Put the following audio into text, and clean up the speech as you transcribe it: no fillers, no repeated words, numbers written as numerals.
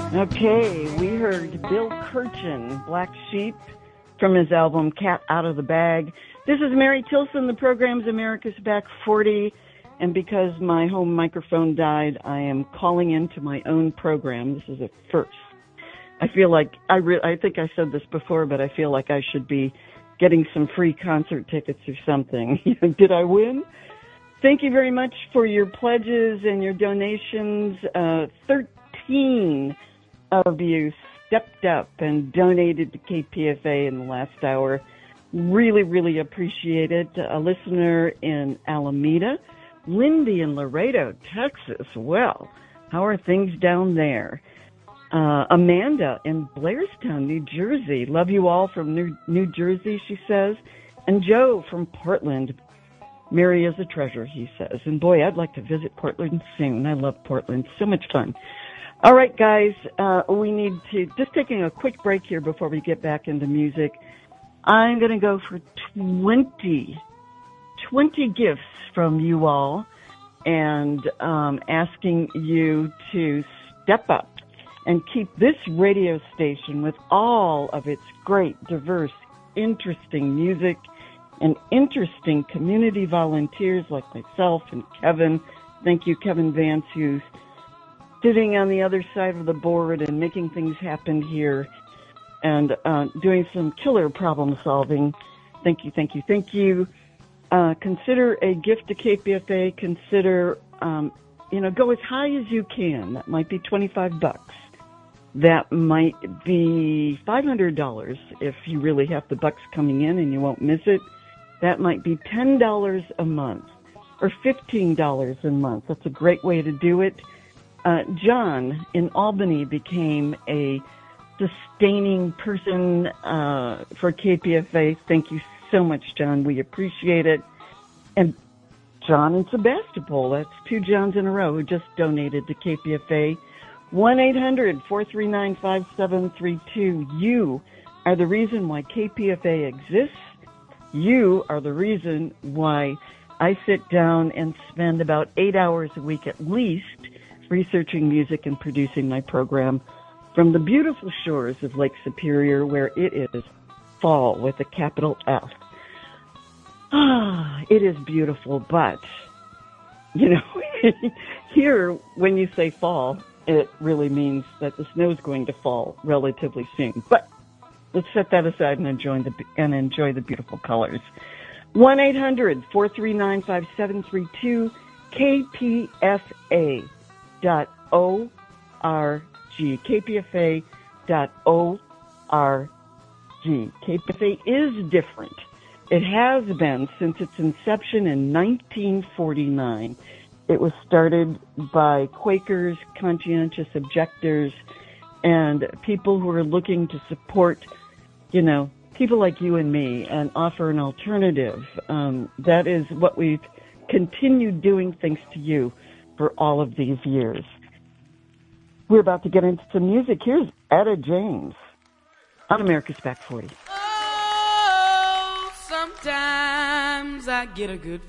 Okay, we heard Bill Kirchen, Black Sheep, from his album Cat Out of the Bag. This is Mary Tilson. The program's America's Back 40, and because my home microphone died, I am calling into my own program. This is a first. I feel like, I think I said this before, but I feel like I should be getting some free concert tickets or something. Did I win? Thank you very much for your pledges and your donations. 13 of you stepped up and donated to KPFA in the last hour. Really, really appreciate it. A listener in Alameda, Lindy in Laredo, Texas. Well, how are things down there? Amanda in Blairstown, New Jersey. Love you all from New Jersey, she says. And Joe from Portland. Mary is a treasure, he says. And boy, I'd like to visit Portland soon. I love Portland. So much fun. All right, guys, we need to, just taking a quick break here before we get back into music. I'm going to go for 20 gifts from you all and asking you to step up and keep this radio station with all of its great, diverse, interesting music and interesting community volunteers like myself and Kevin. Thank you, Kevin Vance, who's sitting on the other side of the board and making things happen here and doing some killer problem solving. Thank you, thank you, thank you. Consider a gift to KPFA. Consider, go as high as you can. That might be $25. That might be $500 if you really have the bucks coming in and you won't miss it. That might be $10 a month or $15 a month. That's a great way to do it. John in Albany became a sustaining person for KPFA. Thank you so much, John. We appreciate it. And John in Sebastopol, that's two Johns in a row who just donated to KPFA. 1-800-439-5732. You are the reason why KPFA exists. You are the reason why I sit down and spend about 8 hours a week at least researching music and producing my program from the beautiful shores of Lake Superior, where it is fall with a capital F. It is beautiful, but, here, when you say fall, it really means that the snow is going to fall relatively soon. But let's set that aside and enjoy the beautiful colors. 1-800-439-5732, KPFA.org. KPFA.org. KPFA is different. It has been since its inception in 1949. It was started by Quakers, conscientious objectors, and people who are looking to support, people like you and me and offer an alternative. That is what we've continued doing thanks to you for all of these years. We're about to get into some music. Here's Etta James on America's Back 40. Oh, sometimes I get a good